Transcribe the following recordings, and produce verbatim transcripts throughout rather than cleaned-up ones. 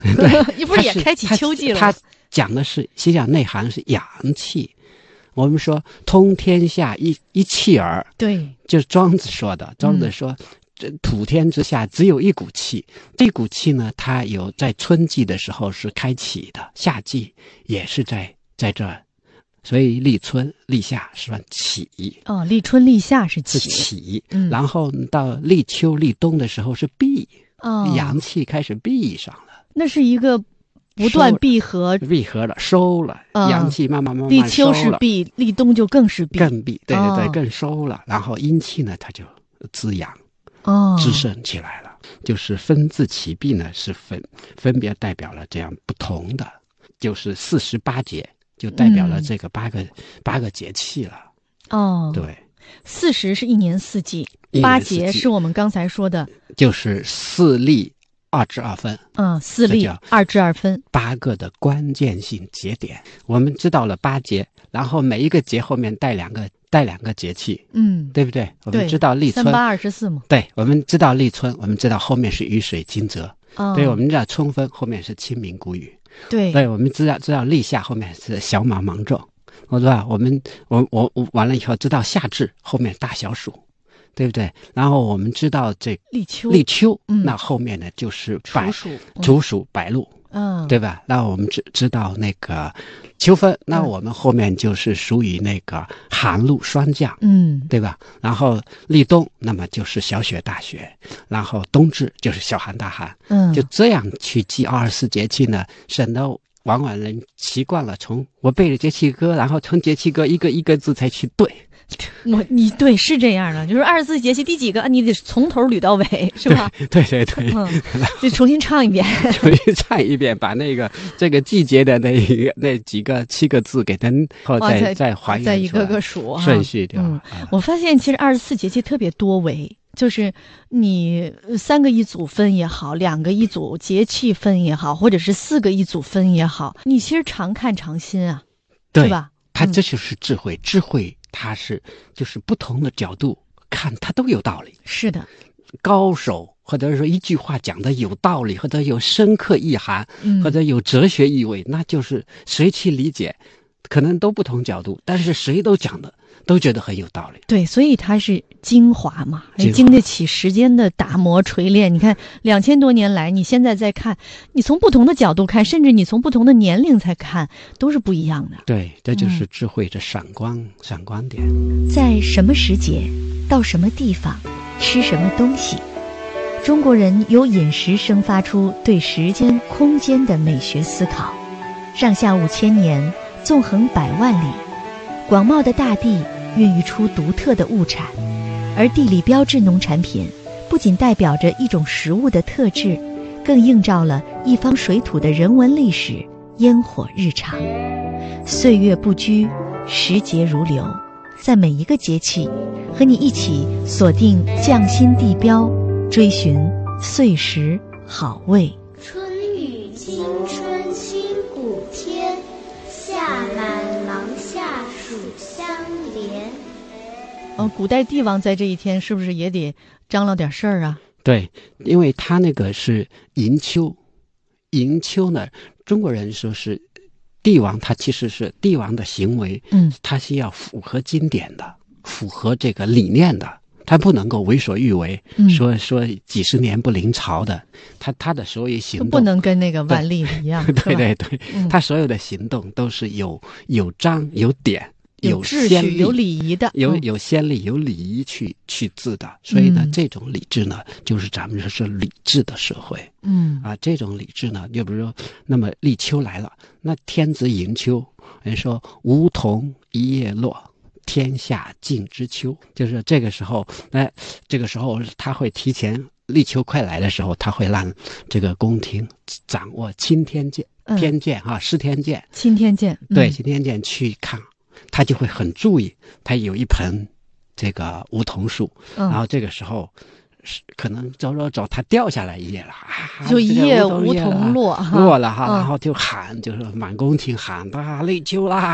对，一不是也开启秋季了吗？ 他讲的是心想内涵是阳气。我们说通天下一一气儿， 对， 就是庄子说的。庄子说，嗯、普天之下只有一股气，这股气呢，它有在春季的时候是开启的，夏季也是在在这儿，所以立春、立夏是算起。 哦，立春、立夏是起， 是起， 嗯， 然后到立秋、立冬的时候是闭， 哦， 阳气开始闭上了。 那是一个不断闭合， 闭合了，收了， 嗯、 阳气慢慢慢慢立秋是收了， 闭，立冬就更是闭， 更闭，对对对， 哦、 更收了。然后阴气呢，它就滋养， 哦， 滋生起来了。就是分字起闭呢，是分分别代表了这样不同的，就是四十八节，就代表了这个八个、嗯、八个节气了。 哦， 对， 四十是一年四季，八节是我们刚才说的， 就是四立二至二分。 嗯，四立二至二分， 八个的关键性节点。我们知道了八节，然后每一个节后面带两个带两个节气， 嗯， 对不对？我们知道立春三八二十四嘛， 对，我们知道立春，我们知道后面是雨水惊蛰， 哦， 对，我们知道春分后面是清明谷雨， 对， 对，我们知道知道立夏后面是小马芒种，我知道我们我我我完了以后知道夏至后面大小暑。对不对？然后我们知道这立秋， 立秋， 嗯， 那后面呢就是白处暑， 处暑白露， 嗯， 对吧？那我们知知道那个秋分，那我们后面就是属于那个寒露霜降， 嗯， 对吧？然后立冬，那么就是小雪大雪，然后冬至就是小寒大寒， 嗯， 就这样去记二十四节气呢，省得往往人习惯了从我背着节气歌，然后从节气歌一个一个字才去对。 我你对是这样的，就是二十四节气第几个，你得从头捋到尾，是吧？ 对对对， 嗯，得重新唱一遍， 重新唱一遍，把那个这个季节的那一个那几个七个字给它后再再还原， 再一个个数顺序掉。 嗯，我发现其实二十四节气特别多维。就是你三个一组分也好，两个一组节气分也好，或者是四个一组分也好，你其实常看常新啊， 对是吧？ 它这就是智慧，嗯、智慧它是就是不同的角度看，它都有道理。 是的， 高手或者说一句话讲的有道理，或者有深刻意涵， 嗯、 或者有哲学意味，那就是谁去理解，可能都不同角度，但是谁都讲的。都觉得很有道理， 对，所以它是精华嘛，经得起时间的打磨锤炼。你看，两千多年来，你现在在看，你从不同的角度看，甚至你从不同的年龄在看，都是不一样的。 对，这就是智慧的闪光、嗯、闪光点。 在什么时节，到什么地方，吃什么东西，中国人由饮食生发出对时间、空间的美学思考。上下五千年，纵横百万里。广袤的大地孕育出独特的物产，而地理标志农产品不仅代表着一种食物的特质，更映照了一方水土的人文历史、烟火日常。岁月不居，时节如流，在每一个节气，和你一起锁定匠心地标，追寻岁时好味。 春雨惊春新谷天，夏满廊下暑相连。 哦，古代帝王在这一天是不是也得张罗点事儿啊？ 对，因为他那个是迎秋，迎秋呢，中国人说是帝王，他其实是帝王的行为， 嗯， 他是要符合经典的，符合这个理念的。他不能够为所欲为， 嗯、 说说几十年不临朝的，他他的所有行动不能跟那个万历一样， 对对对， 嗯、 他所有的行动都是有有章有典。 有秩序、有礼仪的， 有有先例、有礼仪去去治的，所以呢， 嗯、 这种礼制呢，就是咱们说是礼制的社会。 嗯啊，这种礼制呢，就比如说，那么立秋来了，那天子迎秋，人说梧桐一叶落，天下尽知秋，就是这个时候，哎，这个时候他会提前立秋快来的时候，他会让这个宫廷掌握钦天监、 嗯、 天监啊，施天监、 钦天监， 嗯、对，钦天监去看。他就会很注意，他有一盆这个梧桐树， 嗯、 然后这个时候可能走走走，它掉下来一叶了，啊、 就一叶梧桐落落了哈， 嗯、 然后就喊，就是满宫廷喊啊，立秋啦，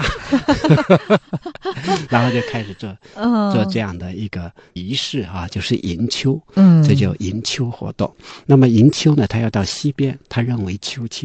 然后就开始做、 嗯、 做这样的一个仪式啊，就是迎秋， 嗯， 这叫迎秋活动。那么迎秋呢，它要到西边，他认为秋气